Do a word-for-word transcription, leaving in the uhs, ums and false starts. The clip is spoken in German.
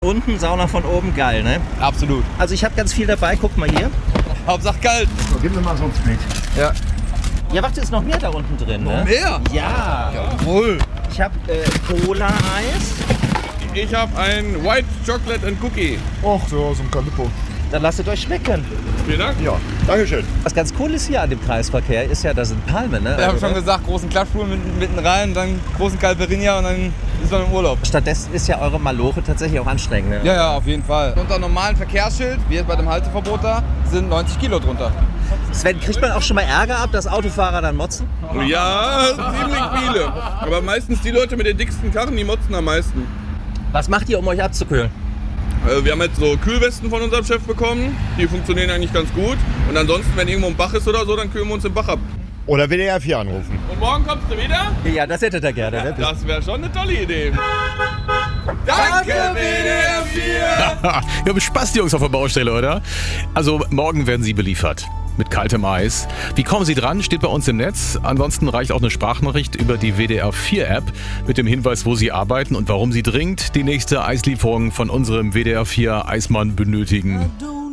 unten, Sauna von oben, geil, ne? Absolut. Also ich habe ganz viel dabei, guck mal hier. Hauptsache kalt. So, gib mir mal so einen Split. Ja. Ja, warte, ist noch mehr da unten drin, ne? Mehr? Ja. Jawohl. Ich habe äh, Cola-Eis. Ich habe ein White Chocolate and Cookie. Och, so, so ein Calippo. Dann lasst es euch schmecken. Vielen Dank. Ja, dankeschön. Was ganz cool ist hier an dem Kreisverkehr, ist ja, da sind Palmen, ne? Wir haben Also, schon gesagt, großen Klatschpool mitten, mitten rein, dann großen Caipirinha und dann ist man im Urlaub. Stattdessen ist ja eure Maloche tatsächlich auch anstrengend, ne? Ja, ja, auf jeden Fall. Unter normalen Verkehrsschild, wie jetzt bei dem Halteverbot da, sind neunzig Kilo drunter. Sven, kriegt man auch schon mal Ärger ab, dass Autofahrer dann motzen? Ja, ziemlich viele. Aber meistens die Leute mit den dicksten Karren, die motzen am meisten. Was macht ihr, um euch abzukühlen? Also wir haben jetzt so Kühlwesten von unserem Chef bekommen. Die funktionieren eigentlich ganz gut. Und ansonsten, wenn irgendwo ein Bach ist oder so, dann kühlen wir uns im Bach ab. Oder W D R vier anrufen. Und morgen kommst du wieder? Ja, das hättet ihr gerne, ne? Das wäre schon eine tolle Idee. Danke, W D R vier! Ja, mit Spaß, die Jungs auf der Baustelle, oder? Also, morgen werden sie beliefert. Mit kaltem Eis. Wie kommen Sie dran? Steht bei uns im Netz. Ansonsten reicht auch eine Sprachnachricht über die W D R vier App mit dem Hinweis, wo Sie arbeiten und warum Sie dringend die nächste Eislieferung von unserem W D R vier Eismann benötigen.